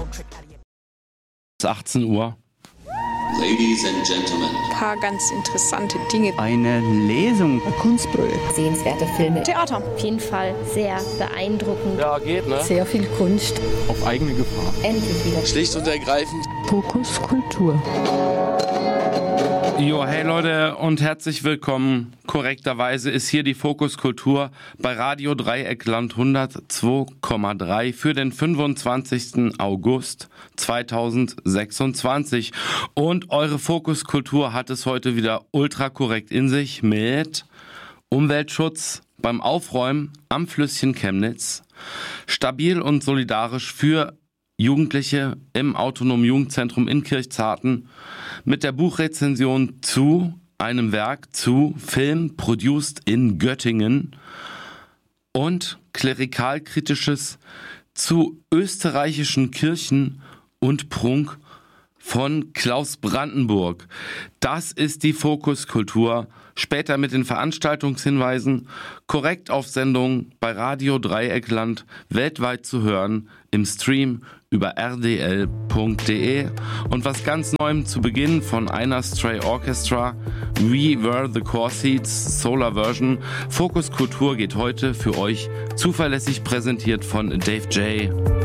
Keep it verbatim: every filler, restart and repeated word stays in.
achtzehn Uhr. Ladies and Gentlemen. Ein paar ganz interessante Dinge. Eine Lesung. Ein Kunstprojekt. Sehenswerte Filme. Theater. Auf jeden Fall sehr beeindruckend. Ja, geht, ne? Sehr viel Kunst. Auf eigene Gefahr. Endlich wieder. Schlicht und ergreifend. Fokus Kultur. Jo, hey Leute und herzlich willkommen. Korrekterweise ist hier die Fokus Kultur bei Radio Dreieckland hundertzwei Komma drei für den fünfundzwanzigsten August zweitausendsechsundzwanzig. Und eure Fokus Kultur hat es heute wieder ultra korrekt in sich mit Umweltschutz beim Aufräumen am Flüsschen Chemnitz, stabil und solidarisch für Jugendliche im Autonomen Jugendzentrum in Kirchzarten, mit der Buchrezension zu einem Werk zu Film Produced in Göttingen und Klerikalkritisches zu österreichischen Kirchen und Prunk von Klaus Brandenburg. Das ist die Fokuskultur. Später mit den Veranstaltungshinweisen, korrekt auf Sendung bei Radio Dreieckland, weltweit zu hören, im Stream über r d l punkt d e und was ganz Neuem zu Beginn von einer Stray Orchestra, We Were the Core Seeds, Solar Version. Fokus Kultur geht heute für euch zuverlässig präsentiert von Dave J.